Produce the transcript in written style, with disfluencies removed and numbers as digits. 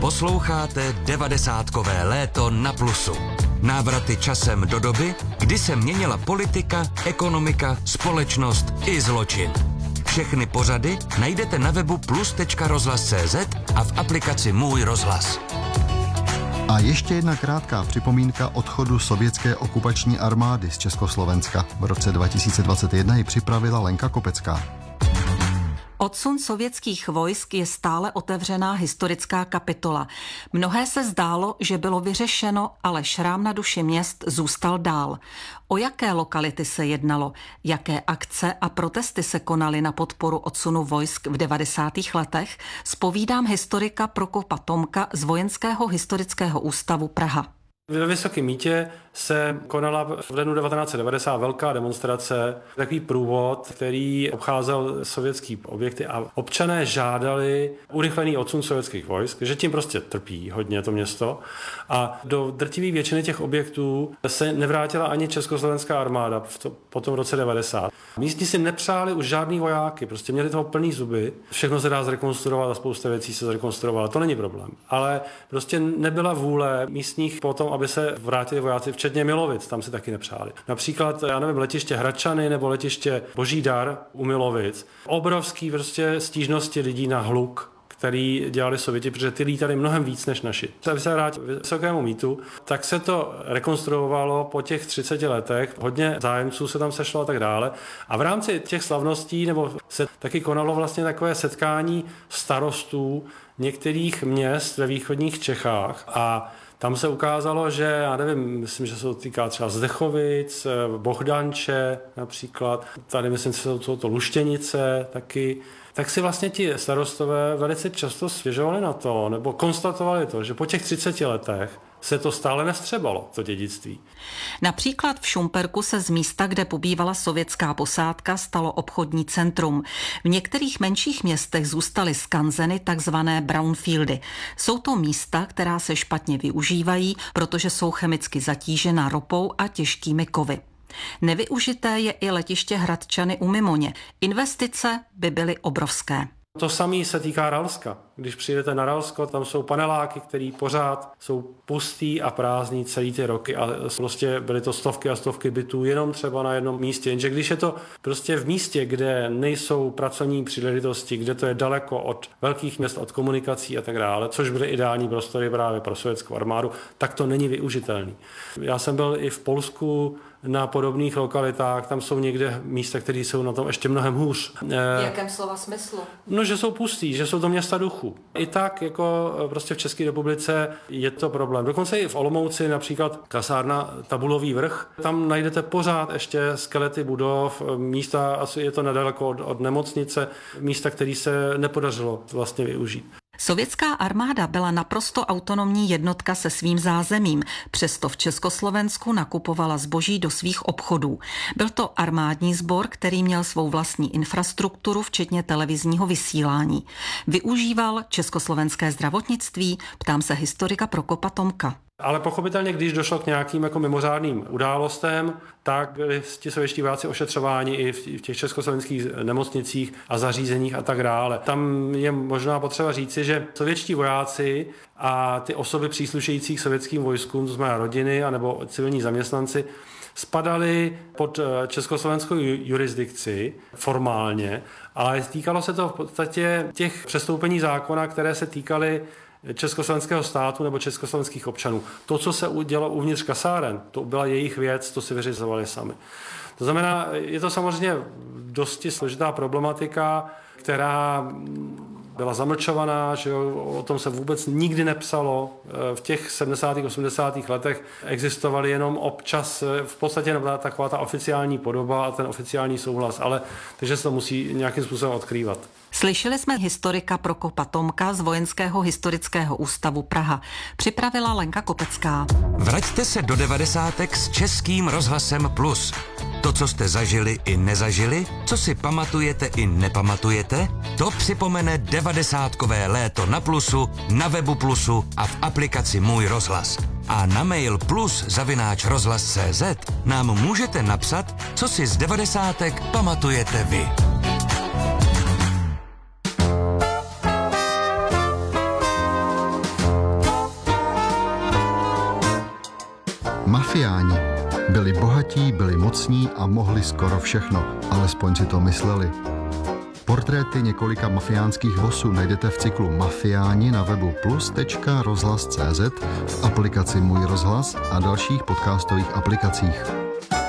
Posloucháte 90kové léto na Plusu. Návraty časem do doby, kdy se měnila politika, ekonomika, společnost i zločin. Všechny pořady najdete na webu plus.rozhlas.cz a v aplikaci Můj rozhlas. A ještě jedna krátká připomínka odchodu sovětské okupační armády z Československa. V roce 2021 ji připravila Lenka Kopecká. Odsun sovětských vojsk je stále otevřená historická kapitola. Mnohé se zdálo, že bylo vyřešeno, ale šrám na duši měst zůstal dál. O jaké lokality se jednalo? Jaké akce a protesty se konaly na podporu odsunu vojsk v 90. letech? Zpovídám historika Prokopa Tomka z Vojenského historického ústavu Praha. Ve Vysokém Mýtě se konala v lednu 1990 velká demonstrace, takový průvod, který obcházel sovětský objekty a občané žádali urychlený odsun sovětských vojsk, že tím prostě trpí hodně to město a do drtivé většiny těch objektů se nevrátila ani československá armáda po tom roce 90. Místní si nepřáli už žádný vojáky, prostě měli toho plný zuby, všechno se dá zrekonstruovat a spousta věcí se zrekonstruovala, to není problém, ale prostě nebyla vůle místních potom, aby se vrátili vojáci, včetně Milovic, tam se taky nepřáli. Například, já nevím, letiště Hradčany nebo letiště Boží dar u Milovic. Obrovský prostě stížnosti lidí na hluk, který dělali Sověti, protože ty lítali mnohem víc než naši. Aby se vrátil k Vysokému Mýtu, tak se to rekonstruovalo po těch 30 letech. Hodně zájemců se tam sešlo a tak dále. A v rámci těch slavností nebo se taky konalo vlastně takové setkání starostů některých měst ve východních Čechách a tam se ukázalo, že, já nevím, myslím, že se to týká třeba Zdechovic, Bohdanče například, tady myslím, že jsou to Luštěnice taky, tak si vlastně ti starostové velice často svěřovali na to, nebo konstatovali to, že po těch 30 letech se to stále nestřebalo, to dědictví. Například v Šumperku se z místa, kde pobývala sovětská posádka, stalo obchodní centrum. V některých menších městech zůstaly skanzeny takzvané brownfieldy. Jsou to místa, která se špatně využívají, protože jsou chemicky zatížena ropou a těžkými kovy. Nevyužité je i letiště Hradčany u Mimoně. Investice by byly obrovské. To samé se týká Ralska. Když přijdete na Ralsko, tam jsou paneláky, které pořád jsou pustý a prázdný celý ty roky a prostě byly to stovky a stovky bytů jenom třeba na jednom místě. Jenže když je to prostě v místě, kde nejsou pracovní příležitosti, kde to je daleko od velkých měst, od komunikací a tak dále, což byly ideální prostory právě pro sovětskou armádu, tak to není využitelný. Já jsem byl i v Polsku na podobných lokalitách, tam jsou někde místa, které jsou na tom ještě mnohem hůř. V jakém slova smyslu? No, že jsou pustý, že jsou to města duchu. I tak, jako prostě v České republice je to problém. Dokonce i v Olomouci, například kasárna Tabulový vrch, tam najdete pořád ještě skelety budov, místa, asi je to nedaleko od nemocnice, místa, které se nepodařilo vlastně využít. Sovětská armáda byla naprosto autonomní jednotka se svým zázemím, přesto v Československu nakupovala zboží do svých obchodů. Byl to armádní sbor, který měl svou vlastní infrastrukturu, včetně televizního vysílání. Využíval československé zdravotnictví? Ptám se historika Prokopa Tomka. Ale pochopitelně, když došlo k nějakým jako mimořádným událostem, tak byli ti sovětští vojáci ošetřováni i v těch československých nemocnicích a zařízeních a tak dále. Tam je možná potřeba říci, že sovětští vojáci a ty osoby příslušející k sovětským vojskům, to znamená rodiny anebo civilní zaměstnanci, spadali pod československou jurisdikci formálně, ale týkalo se to v podstatě těch přestoupení zákona, které se týkaly československého státu nebo československých občanů. To, co se udělalo uvnitř kasáren, to byla jejich věc, to si vyřizovali sami. To znamená, je to samozřejmě dosti složitá problematika, která byla zamlčovaná, že o tom se vůbec nikdy nepsalo. V těch 70. 80. letech existovaly jenom občas v podstatě taková ta oficiální podoba a ten oficiální souhlas, ale takže se to musí nějakým způsobem odkrývat. Slyšeli jsme historika Prokopa Tomka z Vojenského historického ústavu Praha. Připravila Lenka Kopecká. Vraťte se do 90. s Českým rozhlasem Plus. To, co jste zažili i nezažili, co si pamatujete i nepamatujete, to připomene 90kové léto na Plusu, na webu Plusu a v aplikaci Můj rozhlas. A na mail plus@rozhlas.cz nám můžete napsat, co si z 90. pamatujete vy. Mafiáni byli bohatí, byli mocní a mohli skoro všechno, alespoň si to mysleli. Portréty několika mafiánských bossů najdete v cyklu Mafiáni na webu plus.rozhlas.cz, v aplikaci Můj rozhlas a dalších podcastových aplikacích.